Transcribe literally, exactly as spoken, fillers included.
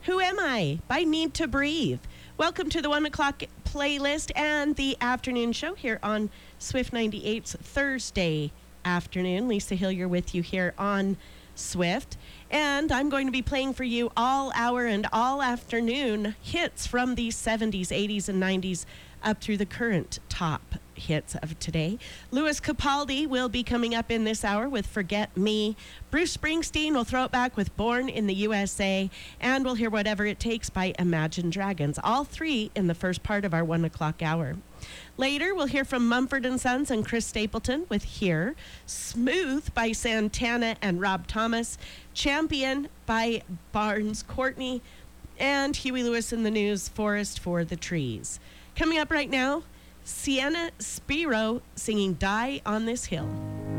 Who Am I by Need to Breathe. Welcome to the one o'clock playlist and the afternoon show here on Swift ninety-eight's Thursday afternoon. Lisa Hillier with you here on Swift. And I'm going to be playing for you all hour and all afternoon hits from the seventies, eighties, and nineties up through the current top hits of today. Louis Capaldi will be coming up in this hour with Forget Me. Bruce Springsteen will throw it back with Born in the U S A. And we'll hear Whatever It Takes by Imagine Dragons. All three in the first part of our one o'clock hour. Later, we'll hear from Mumford and Sons and Chris Stapleton with Here. Smooth by Santana and Rob Thomas. Champion by Barnes Courtney. And Huey Lewis in the News, Forest for the Trees. Coming up right now, Sienna Spiro singing Die on This Hill.